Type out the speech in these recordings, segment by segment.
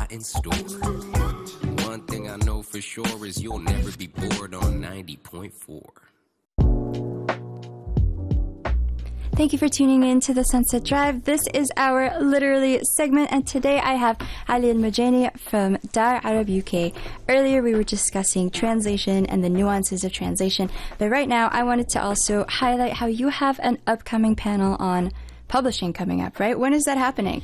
lot in store. One thing I know for sure is you'll never be bored on 90.4. Thank you for tuning in to the Sunset Drive. This is our Literally segment, and today I have Ali Al-Majani from Dar Arab UK. Earlier we were discussing translation and the nuances of translation, but right now I wanted to also highlight how you have an upcoming panel on publishing coming up, right? When is that happening?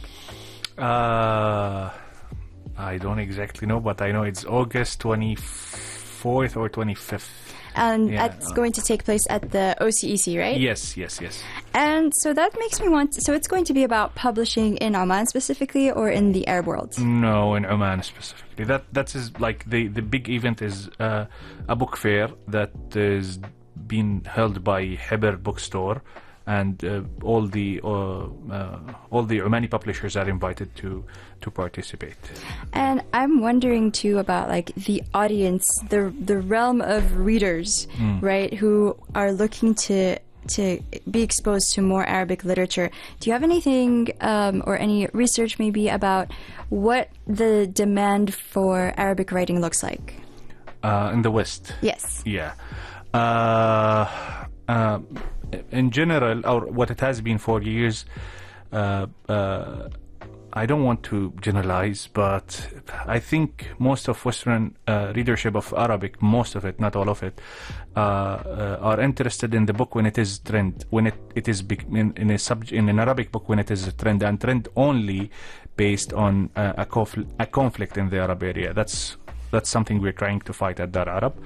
I don't exactly know, but I know it's August 24th or 25th. And it's going to take place at the OCEC, right? Yes. And so that makes me want... So it's going to be about publishing in Oman specifically, or in the Arab world? No, in Oman specifically. That is like the big event is a book fair that is being held by Heber Bookstore, and all the Omani publishers are invited to participate. And I'm wondering too about like the audience, the realm of readers, right, who are looking to be exposed to more Arabic literature. Do you have anything or any research maybe about what the demand for Arabic writing looks like? In the West? Yes. Yeah. In general, or what it has been for years, I don't want to generalize, but I think most of Western readership of Arabic, most of it, not all of it, are interested in the book when it is trend, when it is in an Arabic book when it is a trend, and trend only based on a conflict in the Arab area. That's something we're trying to fight at Dar Arab.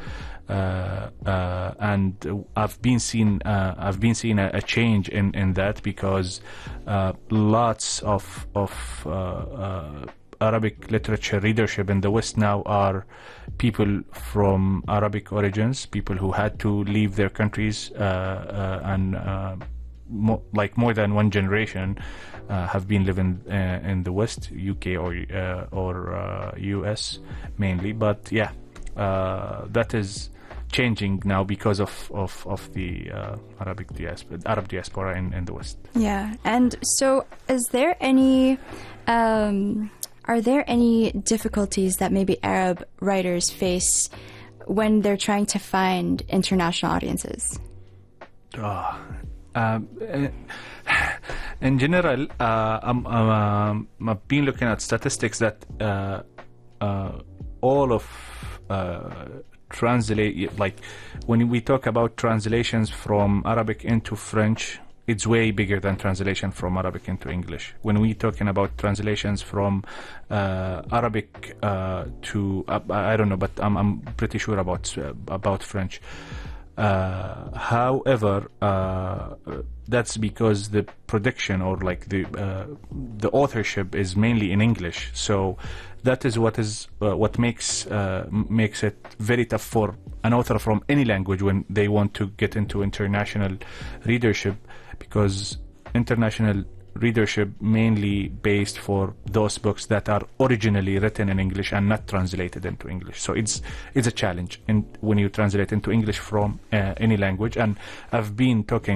And I've been seeing a change in that, because lots of Arabic literature readership in the West now are people from Arabic origins, people who had to leave their countries, and more than one generation have been living in the West, UK or US mainly. But yeah, that is changing now because of the Arab diaspora in the West. Yeah, and so is there any are there any difficulties that maybe Arab writers face when they're trying to find international audiences? In general, I've been looking at statistics that all of like when we talk about translations from Arabic into French, it's way bigger than translation from Arabic into English. When we're talking about translations from Arabic to I don't know, but I'm pretty sure about French. However, that's because the production, or like the authorship, is mainly in English. So that is what makes it very tough for an author from any language when they want to get into international readership, because international readership mainly based for those books that are originally written in English and not translated into English. So it's a challenge when you translate into English from any language. And I've been talking